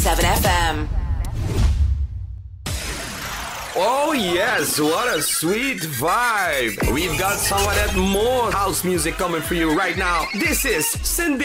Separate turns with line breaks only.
106.7 FM.
Oh yes, what a sweet vibe. We've got some of that more house music coming for you right now. This is Cindy.